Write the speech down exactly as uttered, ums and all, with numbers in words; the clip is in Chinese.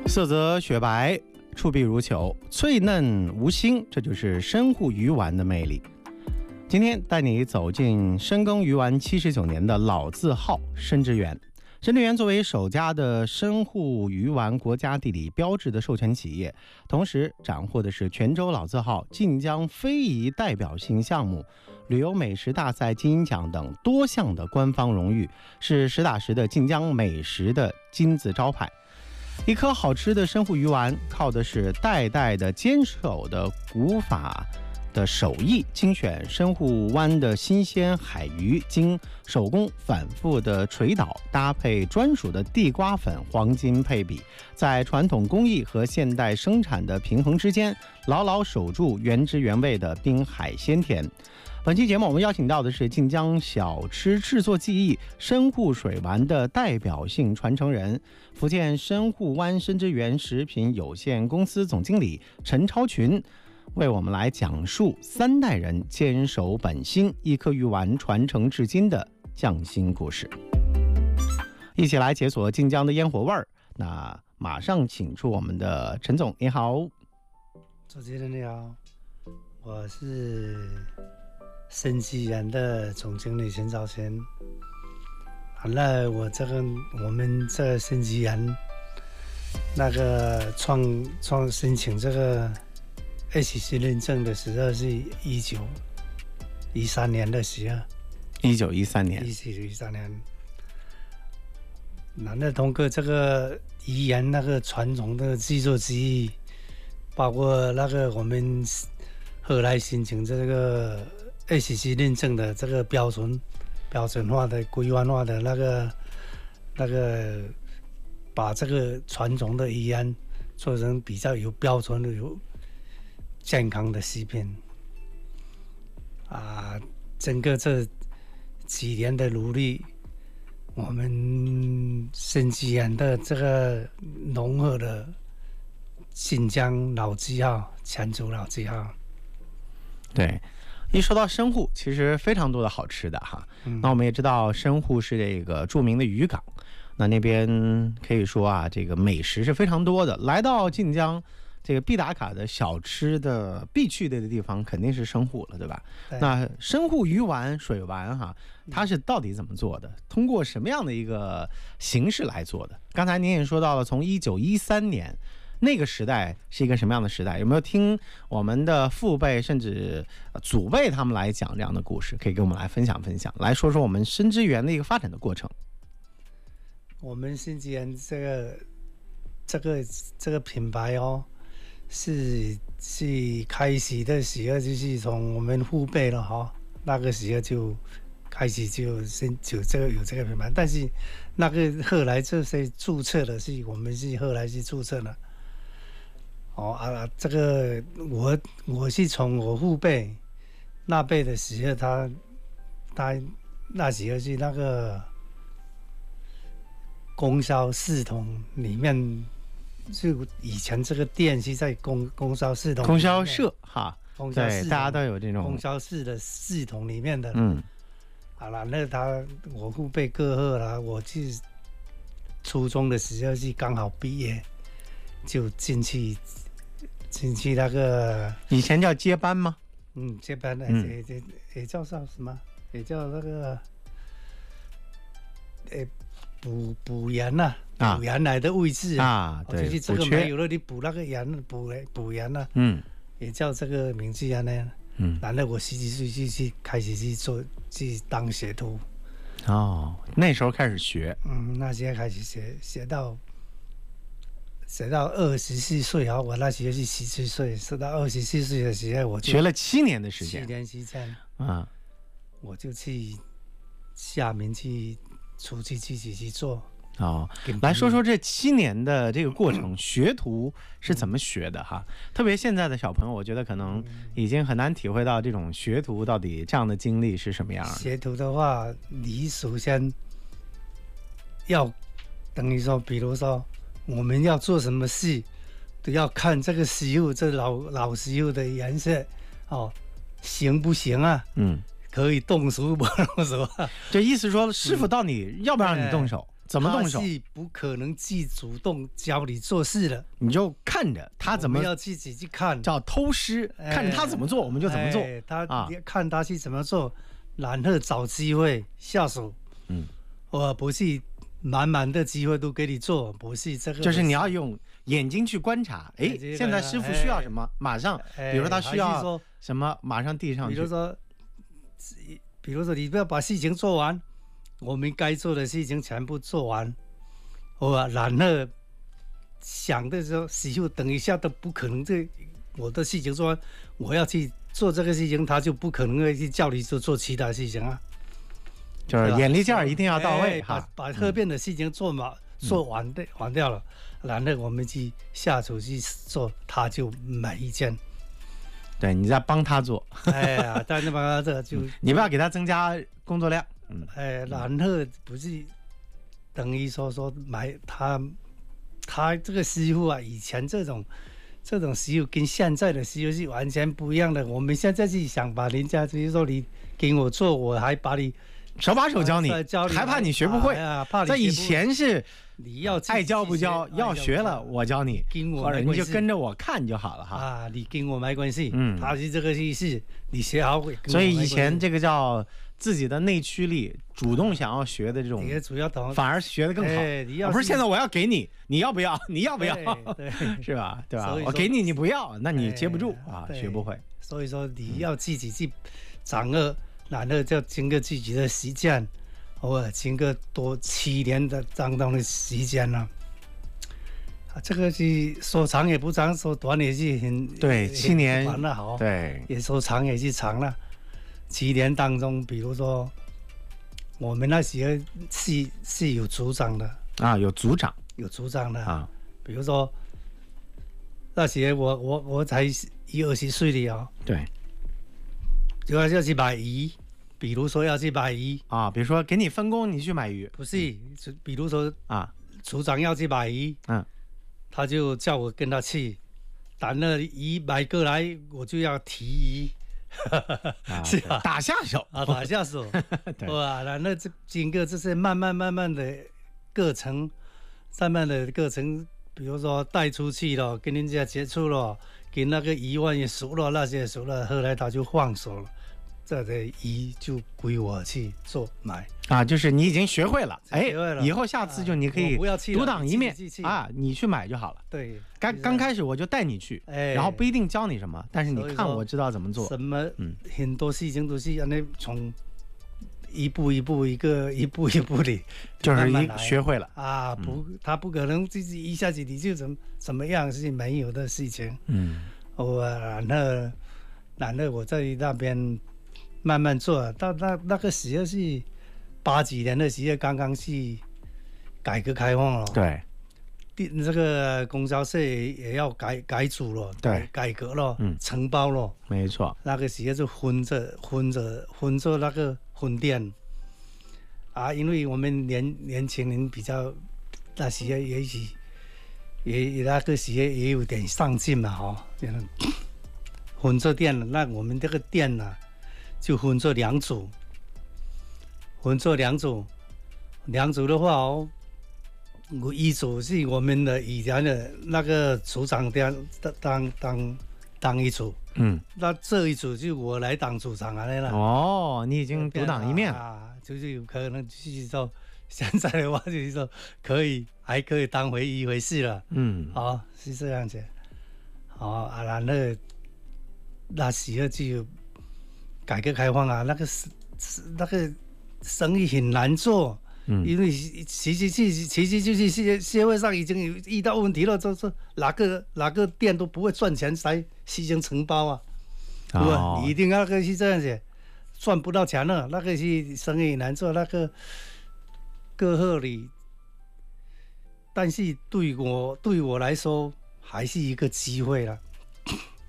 色泽雪白，触壁如球，脆嫩无腥，这就是深沪鱼丸的魅力。今天带你走进深耕鱼丸七十九年的老字号申之源。申之源作为首家的深沪鱼丸国家地理标志的授权企业，同时斩获的是泉州老字号晋江非遗代表性项目、旅游美食大赛金鹰奖等多项的官方荣誉，是实打实的晋江美食的金字招牌。一颗好吃的深沪鱼丸，靠的是代代的坚守的古法的手艺，精选深沪湾的新鲜海鱼，经手工反复的捶捣，搭配专属的地瓜粉，黄金配比，在传统工艺和现代生产的平衡之间，牢牢守住原汁原味的滨海鲜甜。本期节目我们邀请到的是晋江小吃制作技艺深沪水丸的代表性传承人，福建深沪湾申之源食品有限公司总经理陈超群，为我们来讲述三代人坚守本心，一颗鱼丸传承至今的匠心故事。一起来解锁晋江的烟火味儿。那马上请出我们的陈总，你好。 主持人你好，我是申之源的总经理陈超群。好了，我这个我们这申之源那个创创申请这个 H C 认证的时候是一九一三年的时候， 一九一三年， 一九一三年。然后通过这个鱼盐那个传统的制作技艺，包括那个我们后来申请这个 H C 认证的这个标准标准化的规范化的那个那个，把这个传统的鱼盐做成比较有标准的有健康的食品啊，整个这几年的努力，我们申之源的这个融合了晋江老字号、泉州老字号。 对，一说到深沪，其实非常多的好吃的哈。嗯、那我们也知道深沪是这个著名的渔港，那那边可以说啊，这个美食是非常多的。来到晋江，这个必打卡的小吃的必去的地方肯定是深沪了，对吧？对，那深沪鱼丸、水丸哈，它是到底怎么做的？通过什么样的一个形式来做的？刚才您也说到了，从一九一三年那个时代是一个什么样的时代？有没有听我们的父辈甚至祖辈他们来讲这样的故事？可以跟我们来分享分享，来说说我们申之源的一个发展的过程。 我们申之源这个这个这个品牌哦。是是开始的时候就是从我们父辈了哈，那个时候就开始就先就这个有这个品牌，但是那个后来这些注册的是我们是后来是注册的。哦啊，这个我我是从我父辈那辈的时候，他他那时候是那个供销系统里面。就以前这个店是在供供销系统， 供销社哈，对，大家都有这种供销社的系统里面的。 嗯， 好了，那他我父辈各后了，我去初中的时候是刚好毕业，就进去进去那个以前叫接班吗？ 嗯，接班的，也也也叫什么？也叫那个，诶。补补盐呐、啊，补盐来的位置啊， 啊对， 就是这个没有了，你补那个盐，补补盐呐， 嗯， 也叫这个名字啊那样，嗯，然后我十几岁就去开始去做去当学徒， 哦，那时候开始学， 嗯，那时候开始学，学到学到二十四岁啊，我那时候是十七岁，学到二十四岁的时候，我就学了七年的时间， 七年时间啊， 我就去厦门去。出去自己去做哦，来说说这七年的这个过程，学徒是怎么学的哈？特别现在的小朋友，我觉得可能已经很难体会到这种学徒到底这样的经历是什么样的。 学徒的话，你首先要等于说，比如说我们要做什么事，都要看这个师傅，这老老师傅的颜色哦，行不行啊？嗯。可以动手不动手啊？ 这意思说，师傅到底要不要让你动手？ 怎么动手？ 他是不可能去主动教你做事的， 你就看着他怎么， 我们要自己去看， 叫偷师，哎、看着他怎么做，我们就怎么做。 哎、他、 啊、 看他去怎么做，然后找机会下手。嗯，我不是满满的机会都给你做，不是这个， 就是你要用眼睛去观察。哎，现在师傅需要什么，马上，比如说他需要什么，马上递上去。 比如说，比如说你不要把事情做完。我们该做的事情全部做完，我然后想的时候，师傅等一下都不可能这我的事情做完，我要去做这个事情，他就不可能会去叫你做做其他事情啊。 就是眼力劲儿一定要到位， 把把后边的事情做完、嗯、做完的完掉了，然后我们去下手去做，他就没意见。 对，你在帮他做。 哎呀，但是帮他这就你不要给他增加工作量。 嗯，哎，然后不是等于说说买他他这个师傅啊，以前这种这种师傅跟现在的师傅是完全不一样的。我们现在是想把人家，比如说你给我做，我还把你手把手教你，啊、教你还怕你学不会。 啊、怕你在以前是你要爱教不教，要学了我教你， 跟我或者你就跟着我看就好了哈。 啊，你跟我没关系，嗯，他是这个意思，你学好会。 所以以前这个叫自己的内驱力，主动想要学的这种， 主要反而学得更好。 哎、你要不是现在我要给你，你要不要？你要不要？ 对， 是吧？对吧？我给你，你不要，那你接不住、哎、啊，学不会。 所以说你要自己去掌握，然后就经过自己的实践，我经过多七年的当中的时间了。啊，这个是说长也不长，说短也是很对，七年完了好， 对， 也说长也是长了。七年当中，比如说我们那时候是是有组长的啊，有组长， 有组长的啊。比如说那时候我我我才一二十岁的哦， 对， 就要要去买鱼，比如说要去买鱼啊，比如说给你分工，你去买鱼， 不是，比如说啊， 组长要去买鱼，嗯，他就叫我跟他去，等了鱼买过来，我就要提鱼。 啊、是吧？打下手啊，打下手，哇！然后这经过这些慢慢慢慢的过程，慢慢的过程，比如说带出去了，跟人家接触了，跟那个鱼万也熟了，那些熟了，后来他就放手了，这个鱼就归我去做买啊，就是你已经学会了，哎，以后下次就你可以独当一面啊，你去买就好了。 对， 刚刚开始我就带你去，哎，然后不一定教你什么，但是你看我知道怎么做。 什么，嗯，很多事情都是让你从一步一步一个一步一步的， 就是一学会了啊，不，他不可能就是一下子你就怎怎么样是没有的事情，嗯，我然后然后我在那边慢慢做，到那那个时候是八几年的时候，刚刚是改革开放了， 对。 这个供销社也要改改组了， 对， 改革了，嗯，承包了， 没错。 那个时候就分着分着分着那个分店啊，因为我们年年轻人比较那时候也许也那个时候也有点上进嘛，哈，分着店了，那我们这个店呢、啊、就分着两组，分着两组，两组的话哦。一组是我们的以前的那个组长当当当当一组，嗯，那这一组就我来当组长啊，了。 哦，你已经独当一面了啊，就是有可能就是说，现在的话就是说可以还可以当回一回事了，嗯，好、哦、是这样子，好、哦、啊，然后那时候就改革开放啊，那个是那个生意很难做。嗯，因为其实其实其实就是社社会上已经有遇到问题了，就是哪个哪个店都不会赚钱才实行承包啊，对吧？哦、你一定要那个是这样子，赚不到钱了，那个是生意难做，那个过后里，但是对我对我来说还是一个机会了。